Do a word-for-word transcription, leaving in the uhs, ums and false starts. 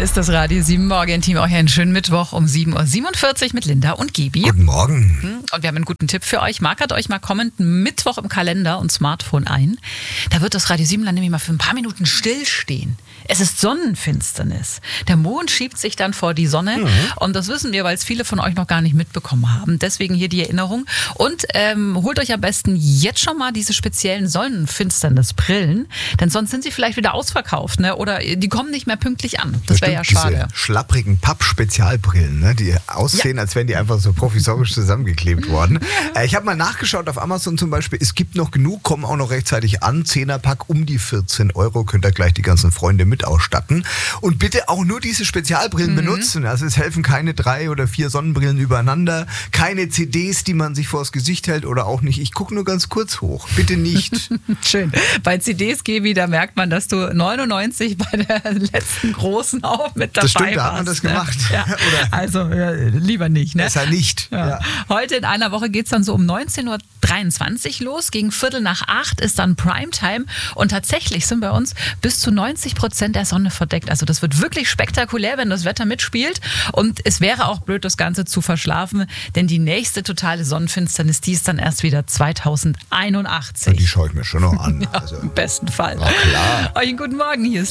ist das Radio sieben Morgen-Team. Euch einen schönen Mittwoch um sieben Uhr siebenundvierzig mit Linda und Gibi. Guten Morgen. Und wir haben einen guten Tipp für euch. Markert euch mal kommenden Mittwoch im Kalender und Smartphone ein. Da wird das Radio sieben dann nämlich mal für ein paar Minuten stillstehen. Es ist Sonnenfinsternis. Der Mond schiebt sich dann vor die Sonne. Mhm. Und das wissen wir, weil es viele von euch noch gar nicht mitbekommen haben. Deswegen hier die Erinnerung. Und ähm, holt euch am besten jetzt schon mal diese speziellen Sonnenfinsternisbrillen. Denn sonst sind sie vielleicht wieder ausverkauft, ne? Oder die kommen nicht mehr pünktlich an. Das wäre ja schade. Diese schlapprigen Papp-Spezialbrillen, ne? Die aussehen, ja, als wären die einfach so provisorisch zusammengeklebt worden. äh, ich habe mal nachgeschaut auf Amazon zum Beispiel. Es gibt noch genug, kommen auch noch rechtzeitig an. Zehnerpack um die vierzehn Euro. Könnt ihr gleich die ganzen Freunde mit ausstatten. Und bitte auch nur diese Spezialbrillen mhm. benutzen. Also es helfen keine drei oder vier Sonnenbrillen übereinander. Keine C Ds, die man sich vors Gesicht hält oder auch nicht. Ich gucke nur ganz kurz hoch. Bitte nicht. Schön. Bei C Ds, Gibi, da merkt man, dass du neunundneunzig bei der letzten großen auch mit dabei warst. Das stimmt, da hat man das ne? gemacht. Ja. Oder also ja, lieber nicht. Ne? Besser nicht. Ja. Ja. Heute in einer Woche geht es dann so um neunzehn Uhr dreiundzwanzig los. Gegen Viertel nach acht ist dann Primetime. Und tatsächlich sind bei uns bis zu neunzig Prozent der Sonne verdeckt. Also das wird wirklich spektakulär, wenn das Wetter mitspielt. Und es wäre auch blöd, das Ganze zu verschlafen, denn die nächste totale Sonnenfinsternis, die ist dann erst wieder zweitausendeinundachtzig. Die schaue ich mir schon noch an. Ja, also, im besten Fall. Na klar. Euch einen guten Morgen, hier ist